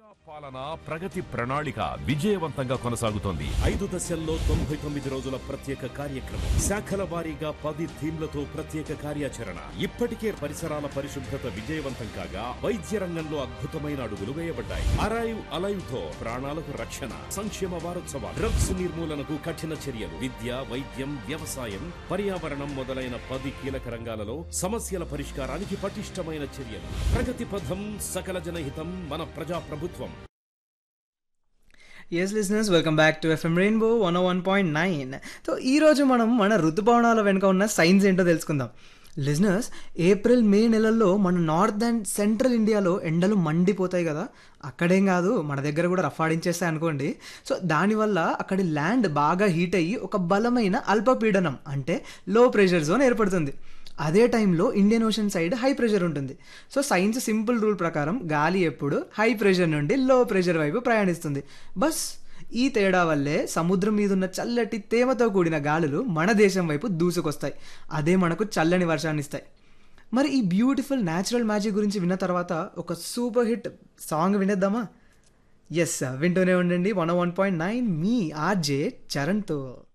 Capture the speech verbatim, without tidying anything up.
పాలన ప్రగతి ప్రణాళిక విజయవంతంగా కొనసాగుతోంది. ఐదు దశల్లో తొంభై తొమ్మిది రోజుల ప్రత్యేక కార్యక్రమం, శాఖల వారీగా పది థీమ్లతో ప్రత్యేక కార్యాచరణ. ఇప్పటికే పరిసరాల పరిశుభ్రత విజయవంతం కాగా వైద్య రంగంలో అద్భుతమైన అడుగులు వేయబడ్డాయి. అరైవ్ అలైవ్ తో ప్రాణాలకు రక్షణ. సంక్షేమ వారోత్సవాలు, డ్రగ్స్ నిర్మూలనకు కఠిన చర్యలు, విద్య, వైద్యం, వ్యవసాయం, పర్యావరణం మొదలైన పది కీలక రంగాలలో సమస్యల పరిష్కారానికి పటిష్టమైన చర్యలు. ప్రగతి పథం, సకల జనహితం, మన ప్రజా ప్రభుత్వం. Yes listeners, welcome back to FM rainbow one oh one point nine. So ఈరోజు మనం మన ఋతుపవనాల వెనుక ఉన్న సైన్స్ ఏంటో తెలుసుకుందాం. లిజనర్స్, ఏప్రిల్ మే నెలల్లో మన నార్త్ అండ్ సెంట్రల్ ఇండియాలో ఎండలు మండిపోతాయి కదా. అక్కడేం కాదు, మన దగ్గర కూడా రఫాడించేస్తాయి అనుకోండి. సో దానివల్ల అక్కడి ల్యాండ్ బాగా హీట్ అయ్యి ఒక బలమైన అల్పపీడనం అంటే లో ప్రెషర్ జోన్ ఏర్పడుతుంది. అదే టైంలో Indian ocean side high pressure ఉంటుంది. సో సైన్స్ సింపుల్ రూల్ ప్రకారం గాలి ఎప్పుడు హై ప్రెషర్ నుండి లో ప్రెషర్ వైపు ప్రయాణిస్తుంది. బస్ ఈ తేడా వల్లే సముద్రం మీద ఉన్న చల్లటి తేమతో కూడిన గాలులు మన దేశం వైపు దూసుకొస్తాయి. అదే మనకు చల్లని వర్షాన్ని ఇస్తాయి. మరి ఈ బ్యూటిఫుల్ న్యాచురల్ మ్యాజిక్ గురించి విన్న తర్వాత ఒక సూపర్ హిట్ సాంగ్ వినేద్దామా? ఎస్, వింటూనే ఉండండి వన్ వన్ పాయింట్ నైన్ మీ ఆర్జే చరణ్తో.